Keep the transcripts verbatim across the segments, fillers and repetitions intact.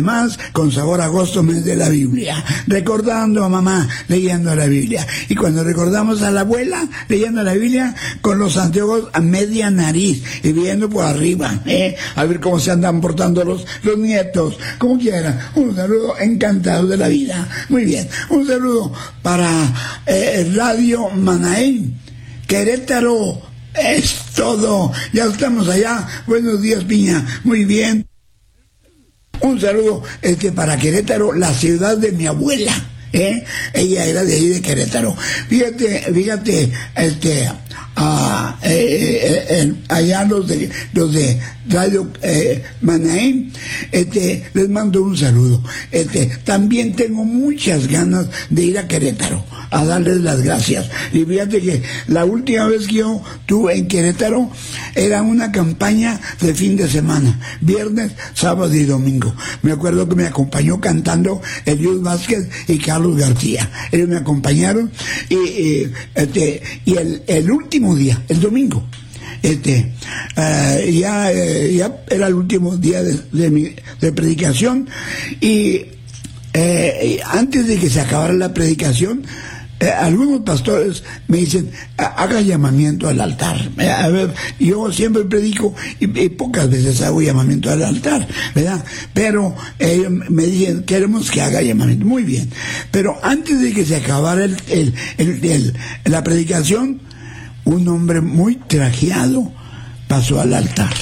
Más con sabor a agosto, mes de la Biblia, recordando a mamá leyendo la Biblia, y cuando recordamos a la abuela leyendo la Biblia con los anteojos a media nariz y viendo por arriba, ¿eh? A ver cómo se andan portando los, los nietos, como quieran. Un saludo, encantado de la vida. Muy bien, un saludo para eh, Radio Manaén, Querétaro, es todo, ya estamos allá. Buenos días, Piña, muy bien. Un saludo este, para Querétaro, la ciudad de mi abuela, ¿eh? Ella era de ahí de Querétaro. Fíjate, fíjate, este, uh, eh, eh, eh, allá los de, los de Radio eh, Manaén, este, les mando un saludo. Este, también tengo muchas ganas de ir a Querétaro a darles las gracias. Y fíjate que la última vez que yo estuve en Querétaro era una campaña de fin de semana, viernes, sábado y domingo. Me acuerdo que me acompañó cantando Eliud Vázquez y Carlos García. Ellos me acompañaron y, y, este, y el, el último día, el domingo, este uh, ya, eh, ya era el último día de, de mi de predicación, y eh, antes de que se acabara la predicación, Eh, algunos pastores me dicen, haga llamamiento al altar. Eh, a ver, yo siempre predico y, y pocas veces hago llamamiento al altar, ¿verdad? Pero ellos eh, me dicen, queremos que haga llamamiento. Muy bien. Pero antes de que se acabara el, el, el, el, la predicación, un hombre muy trajeado pasó al altar.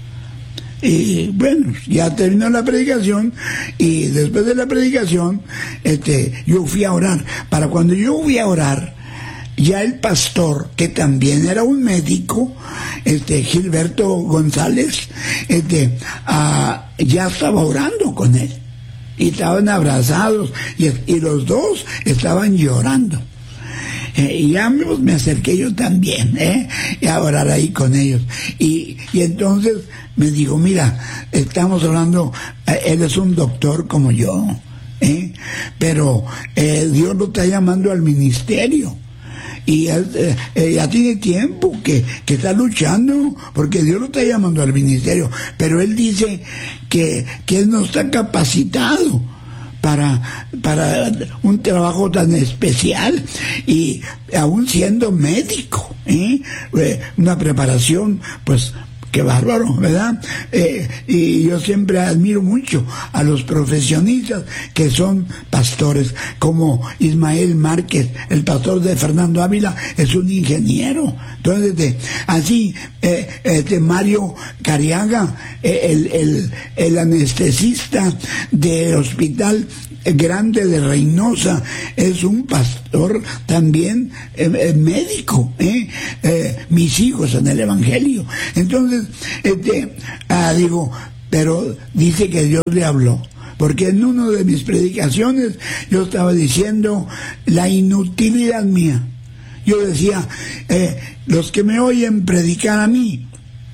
Y bueno, ya terminó la predicación, y después de la predicación este, yo fui a orar. Para cuando yo fui a orar, ya el pastor, que también era un médico, este Gilberto González, este, uh, ya estaba orando con él, y estaban abrazados, y, y los dos estaban llorando. Eh, y ya me, me acerqué yo también, ¿eh? Y a orar ahí con ellos. Y, y entonces me dijo, mira, estamos hablando, eh, él es un doctor como yo, ¿eh? Pero eh, Dios lo está llamando al ministerio. Y él eh, eh, ya tiene tiempo que, que está luchando, porque Dios lo está llamando al ministerio. Pero él dice que, que él no está capacitado para, para un trabajo tan especial, y aún siendo médico, ¿eh? Eh, una preparación, pues, qué bárbaro, ¿verdad? Eh, y yo siempre admiro mucho a los profesionistas que son pastores, como Ismael Márquez, el pastor de Fernando Ávila, es un ingeniero. Entonces, de, así, eh, este Mario Cariaga, eh, el, el, el anestesista del Hospital Grande de Reynosa, es un pastor también, eh, eh, médico, ¿eh? Eh, mis hijos en el Evangelio. Entonces, este, ah, digo, pero dice que Dios le habló, porque en una de mis predicaciones yo estaba diciendo la inutilidad mía. Yo decía, eh, los que me oyen predicar a mí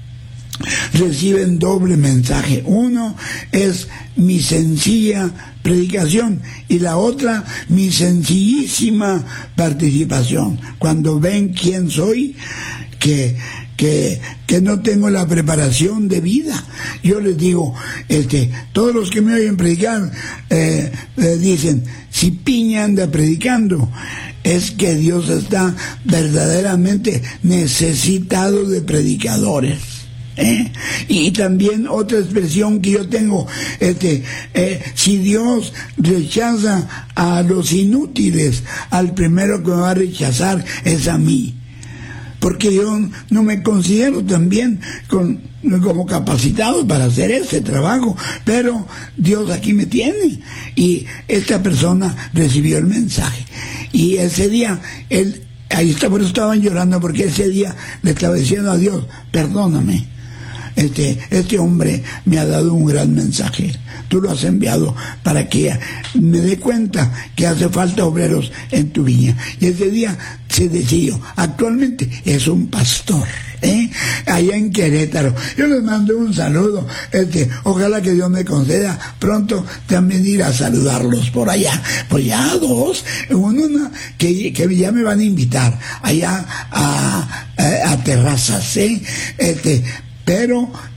reciben doble mensaje. Uno es mi sencilla predicación, y la otra mi sencillísima participación. Cuando ven quién soy, que que que no tengo la preparación de vida, yo les digo, este, todos los que me oyen predicar eh, eh, dicen, si Piña anda predicando, es que Dios está verdaderamente necesitado de predicadores. ¿Eh? Y también otra expresión que yo tengo, este, eh, si Dios rechaza a los inútiles, al primero que me va a rechazar es a mí, porque yo no me considero también con, como capacitado para hacer ese trabajo, pero Dios aquí me tiene, y esta persona recibió el mensaje, y ese día él, ahí está, por eso estaban llorando, porque ese día le estaba diciendo a Dios, perdóname. Este, este hombre me ha dado un gran mensaje. Tú lo has enviado para que me dé cuenta que hace falta obreros en tu viña. Y ese día se decidió. Actualmente es un pastor, ¿eh? Allá en Querétaro. Yo les mando un saludo. Este, ojalá que Dios me conceda pronto también ir a saludarlos por allá. Pues ya dos, uno que, que ya me van a invitar allá a, a, a Terrazas, ¿eh? Este, pero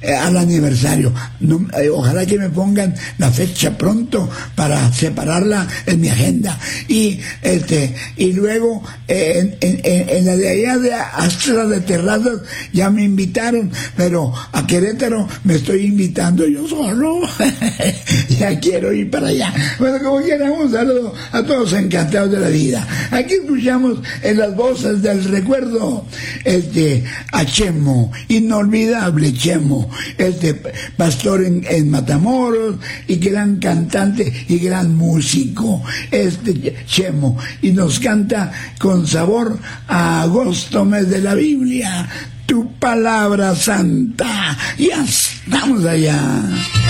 eh, al aniversario. No, eh, ojalá que me pongan la fecha pronto para separarla en mi agenda. Y este y luego eh, en, en, en la de allá de Astra de Terrazas ya me invitaron, pero a Querétaro me estoy invitando yo solo. Ya quiero ir para allá. Bueno, como quiera, un saludo a todos encantados de la vida. Aquí escuchamos en las voces del recuerdo este a Chemo, inolvidable Chemo, este pastor en, en Matamoros y gran cantante y gran músico, este Chemo, y nos canta con sabor a agosto, mes de la Biblia, tu palabra santa. Ya estamos allá.